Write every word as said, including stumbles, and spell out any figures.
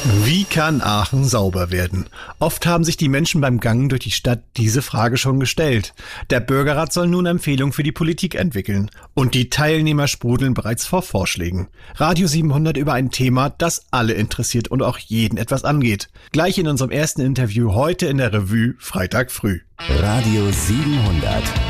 Wie kann Aachen sauber werden? Oft haben sich die Menschen beim Gang durch die Stadt diese Frage schon gestellt. Der Bürgerrat soll nun Empfehlungen für die Politik entwickeln. Und die Teilnehmer sprudeln bereits vor Vorschlägen. Radio siebenhundert über ein Thema, das alle interessiert und auch jeden etwas angeht. Gleich in unserem ersten Interview heute in der Revue Freitag früh. Radio siebenhundert.